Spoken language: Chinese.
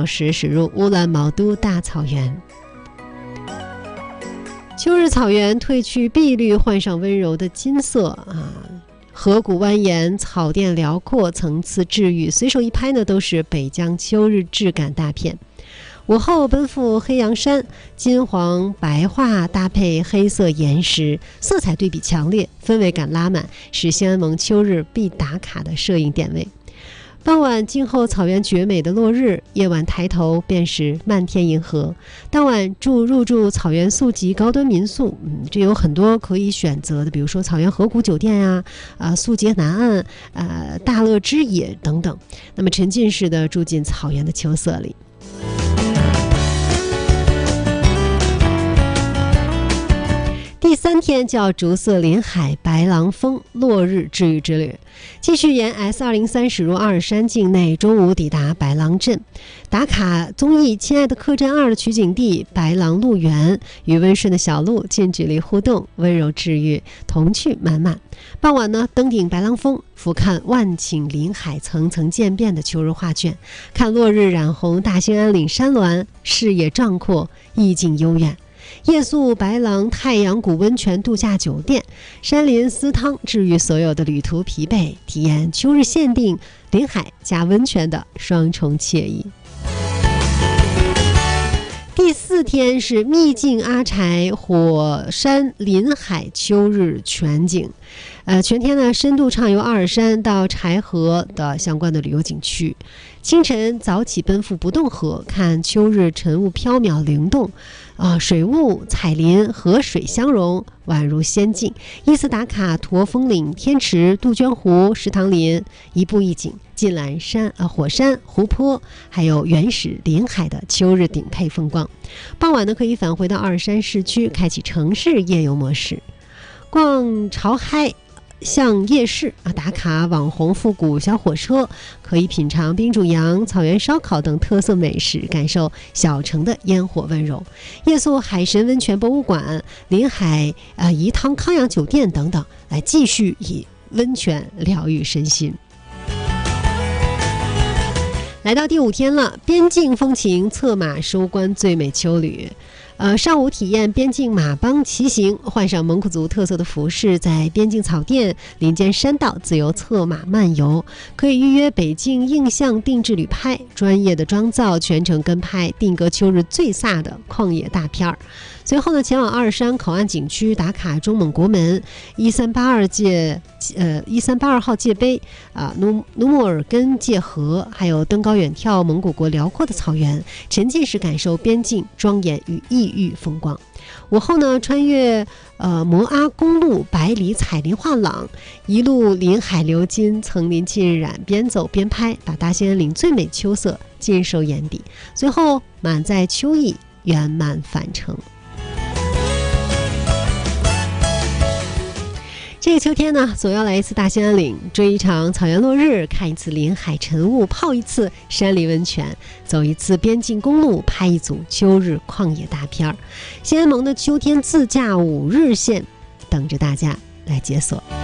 小时驶入乌兰毛都大草原。秋日草原褪去碧绿，换上温柔的金色河谷蜿蜒，草甸辽阔，层次治愈，随手一拍呢，都是北疆秋日质感大片。午后奔赴黑羊山，金黄白桦搭配黑色岩石，色彩对比强烈，氛围感拉满，是兴安盟秋日必打卡的摄影点位。傍晚静候草原绝美的落日，夜晚抬头便是漫天银河。当晚入住草原宿集高端民宿，这有很多可以选择的，比如说草原河谷酒店宿节南岸大乐之野等等。那么沉浸式的住进草原的秋色里。第3天叫竹色林海白狼峰落日治愈之旅，继续沿 S203 驶入阿尔山境内，中午抵达白狼镇，打卡综艺《亲爱的客栈2》的取景地白狼鹿园，与温顺的小鹿近距离互动，温柔治愈，童趣满满。傍晚呢，登顶白狼峰，俯瞰万顷林海，层层渐变的秋日画卷，看落日染红大兴安岭山峦，视野壮阔，意境悠远。夜宿白狼太阳谷温泉度假酒店，山林私汤治愈所有的旅途疲惫，体验秋日限定林海加温泉的双重惬意。第4天是秘境阿柴火山林海秋日全景，全天呢深度畅游阿尔山到柴河的相关的旅游景区。清晨早起奔赴不动河，看秋日晨雾飘渺灵动，水雾彩林河水相融，宛如仙境。依次打卡驼峰岭、天池、杜鹃湖、石塘林，一步一景，尽览火山、湖泊，还有原始林海的秋日顶配风光。傍晚呢，可以返回到阿尔山市区，开启城市夜游模式，逛潮嗨巷夜市打卡网红复古小火车，可以品尝冰煮羊、草原烧烤等特色美食，感受小城的烟火温柔。夜宿海神温泉博物馆、临海颐汤康养酒店等等，来继续以温泉疗愈身心。来到第5天了，边境风情，策马收官最美秋旅。上午体验边境马帮骑行，换上蒙古族特色的服饰，在边境草甸、林间山道自由策马漫游，可以预约北京印象定制旅拍，专业的妆造，全程跟拍，定格秋日最飒的旷野大片儿。随后呢，前往阿尔山口岸景区打卡中蒙国门1382号界碑努木尔根界河，还有登高远眺蒙古国辽阔的草原，沉浸式感受边境庄严与异域风光。午后呢，穿越摩阿公路百里彩林画廊，一路林海流金，层林尽染，边走边拍，把大兴安岭最美秋色尽收眼底。随后满载秋意，圆满返程。这个秋天呢，总要来一次大兴安岭，追一场草原落日，看一次林海晨雾，泡一次山里温泉，走一次边境公路，拍一组秋日旷野大片儿。兴安盟的秋天自驾5日线等着大家来解锁。